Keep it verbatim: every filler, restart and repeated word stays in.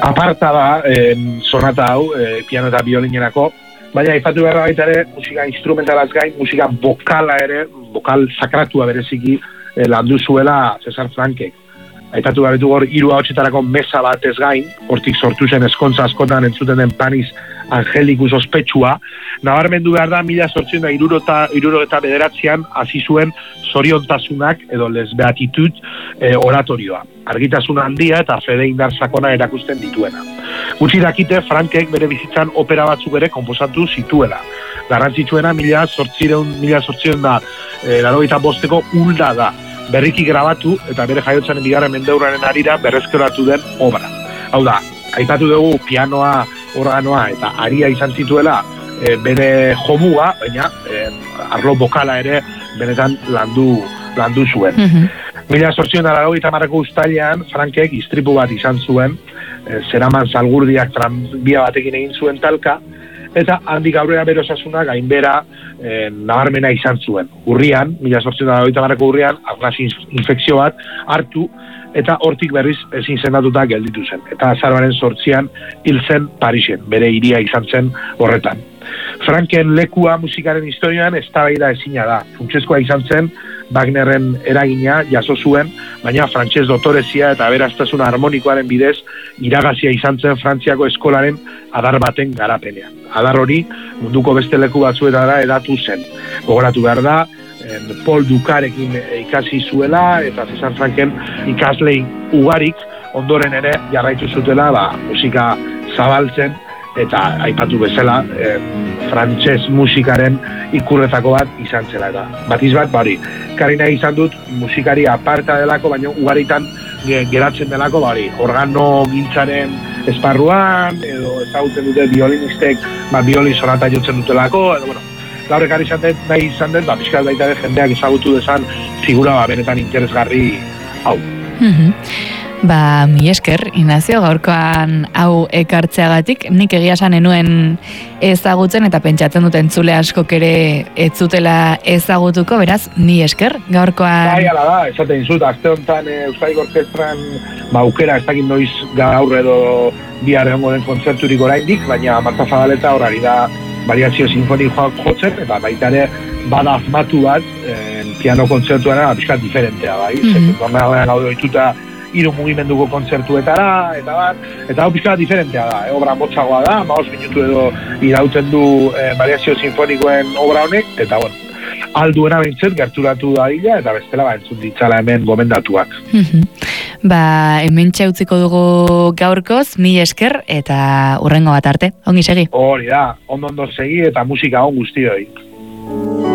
aparta da eh, sonata hau, eh, piano eta biolinerako, baina aipatu behar baita ere, musika instrumentalaz gain, musika bokala ere, bokal sakratua bereziki eh, landu zuela Cesar Frankek. Aipatu behar hor, hiru ahotsetarako mesa bat ez gain, hortik sortu zen eskontza askotan entzuten den Panis Angelikus ospetsua, nabarmendu behar da, mila zortziehun eta hirurogeita bederatzian hasi zuen zoriontasunak edo lesbeatitud e, oratorioa. Argitasun handia eta fede indar sakona erakusten dituena. Gutxi dakite Frankek bere bizitzan opera batzuk ere konposatu zituela. Garrantzitsuena mila zortziehun mila zortziehun da e, laurogeita bosteko Ulda da. Berriki grabatu eta bere jaiotzaren bigarren mendeurraren harira berrezkoratu den obra. Hau da, aipatu dugu pianoa, organoa eta aria izan zituela e, bere jomuga, baina e, arlo bokala ere benetan landu, landu zuen. Mm-hmm. Mila zortziehun eta laurogeita hamareko uztailean Frankek istripu bat izan zuen, e, zeraman Zalgurdiak tranbia batekin egin zuen talka, eta handik aurrera bere osasuna gainbera e, nabarmena izan zuen. Urrian, mila zortziehun eta laurogeita hamareko urrian, arnas infekzio bat hartu, eta hortik berriz ezin sendatuta gelditu zen. Eta azaroaren zortzian hil zen Parisen, bere hiria izan zen horretan. Franken lekua musikaren historian eztabaida ezina da. Funtsezkoa izan zen, Wagnerren eragina jaso zuen, baina frantses dotorezia eta aberastasuna harmonikoaren bidez iragazia izan zen Frantziako eskolaren adar baten garapenean. Adar hori munduko beste leku batzuetara edatu zen. Gogoratu behar da, Paul Dukarekin ikasi zuela eta Cesar Franken ikaslei ugarik ondoren ere jarraitu zutela ba, musika zabaltzen eta aipatu bezala eh, frantses musikaren ikurretako bat izan zela eta batiz bat bari karina izan dut musikari aparta delako baina ugaritan geratzen delako bari organo gintzaren esparruan edo ezagutzen dute violinistek ba, violin sonata jotzen dutelako edo bueno gaur ekarri izan den, nahi izan den, ba, pixkat baita ere jendeak ezagutu dezan figura ba, benetan interesgarri hau. Mm-hmm. Ba, mi esker, Ignacio, gaurkoan hau ekartzeagatik, nik egia esan enuen ezagutzen eta pentsatzen duten entzule askok ere ez zutela ezagutuko, beraz, mi esker, gaurkoan... Bai, ala da, esaten izut, azte honetan e, Euskadiko Orkestran ba, aukera ez dakit noiz gaur edo bihar egongo den kontzerturik oraindik, baina Marta Zabaleta horari da variazio sinfonikoak jotzen, eta baita ere bada asmatu bat eh, piano kontzertuena pixkat diferentea, bai? Mm-hmm. Zornagoen gaude oituta hiru mugimenduko kontzertuetara, eta bat, eta hau pixkat diferentea da, eh? Obra motzagoa da, maoz minutu edo irauten du eh, variazio sinfonikoen obra honek, eta bueno, alduena behintzet gerturatu da dila, eta bestela ba, entzun ditzala hemen gomendatuak. Mm-hmm. Ba, hemen txautziko dugu gaurkoz, mi esker, eta hurrengo bat arte. Ongi segi? Hori da, ondo ondo segi eta musika on guztioi.